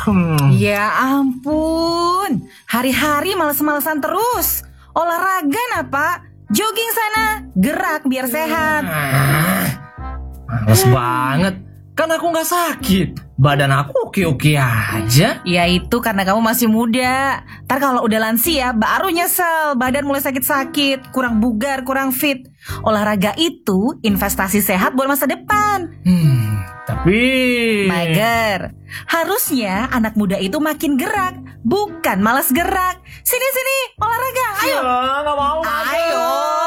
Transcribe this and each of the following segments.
Ya ampun, hari-hari males-malesan terus. Olahraga nah Pak, jogging sana, gerak biar sehat. Males banget, kan aku gak sakit. Badan aku oke-oke aja. Ya itu karena kamu masih muda. Ntar kalau udah lansia baru nyesel, badan mulai sakit-sakit, kurang bugar, kurang fit. Olahraga itu investasi sehat buat masa depan. Tapi Mager, harusnya anak muda itu makin gerak, bukan malas gerak. Sini, olahraga, ayo. Gak mau. Ayo.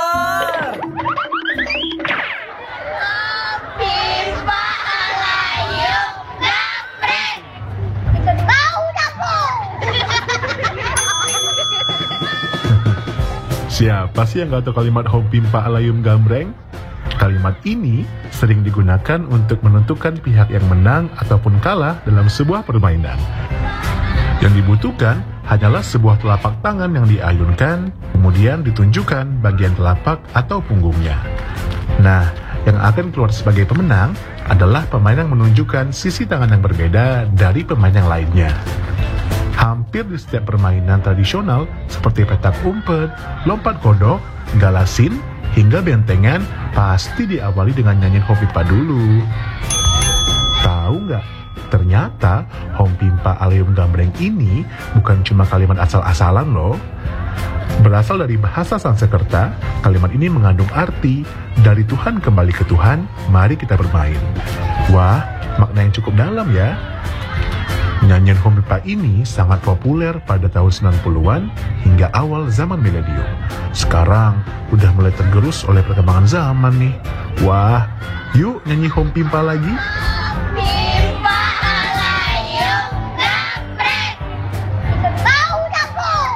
Siapa sih yang gak tahu kalimat Hom Pimpa Alayum Gambreng? Kalimat ini sering digunakan untuk menentukan pihak yang menang ataupun kalah dalam sebuah permainan. Yang dibutuhkan hanyalah sebuah telapak tangan yang diayunkan, kemudian ditunjukkan bagian telapak atau punggungnya. Nah, yang akan keluar sebagai pemenang adalah pemain yang menunjukkan sisi tangan yang berbeda dari pemain yang lainnya. Hampir di setiap permainan tradisional seperti petak umpet, lompat kodok, galasin, hingga bentengan pasti diawali dengan nyanyiin Hom Pimpa dulu. Tahu nggak? Ternyata Hom Pimpa Alayum Gambreng ini bukan cuma kalimat asal-asalan loh. Berasal dari bahasa Sanskerta, kalimat ini mengandung arti dari Tuhan kembali ke Tuhan, mari kita bermain. Wah, makna yang cukup dalam ya. Nyanyian Hom Pimpa ini sangat populer pada tahun 90-an hingga awal zaman milenium. Sekarang udah mulai tergerus oleh perkembangan zaman nih. Wah, yuk nyanyi Hom Pimpa lagi. Pimpa Alayum Gambreng. Tahu dah kok.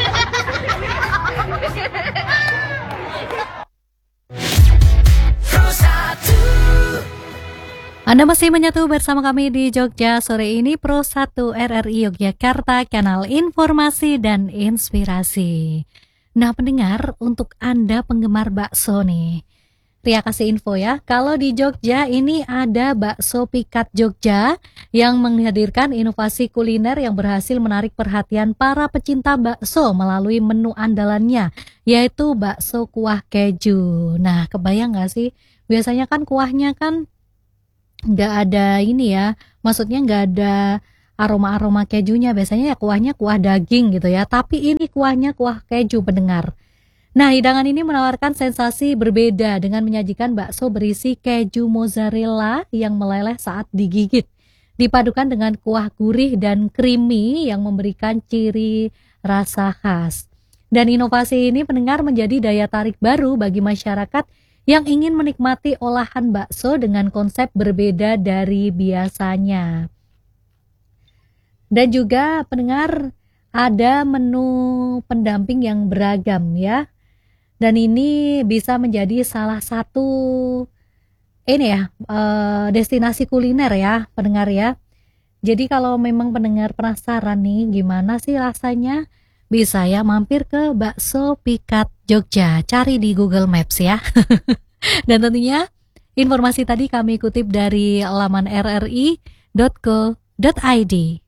Anda masih menyatu bersama kami di Jogja sore ini, Pro 1 RRI Yogyakarta, kanal informasi dan inspirasi. Nah pendengar, untuk Anda penggemar bakso nih, Ria kasih info ya, kalau di Jogja ini ada Bakso Pikat Jogja yang menghadirkan inovasi kuliner yang berhasil menarik perhatian para pecinta bakso melalui menu andalannya, yaitu bakso kuah keju. Nah kebayang gak sih, biasanya kan kuahnya kan nggak ada ini ya, maksudnya nggak ada aroma-aroma kejunya, biasanya ya kuahnya kuah daging gitu ya, tapi ini kuahnya kuah keju pendengar. Nah hidangan ini menawarkan sensasi berbeda dengan menyajikan bakso berisi keju mozzarella yang meleleh saat digigit, dipadukan dengan kuah gurih dan creamy yang memberikan ciri rasa khas. Dan inovasi ini pendengar menjadi daya tarik baru bagi masyarakat yang ingin menikmati olahan bakso dengan konsep berbeda dari biasanya. Dan juga pendengar ada menu pendamping yang beragam ya. Dan ini bisa menjadi salah satu destinasi kuliner ya pendengar ya. Jadi kalau memang pendengar penasaran nih gimana sih rasanya, bisa ya mampir ke Bakso Pikat Jogja, cari di Google Maps ya. Dan tentunya informasi tadi kami kutip dari laman rri.co.id.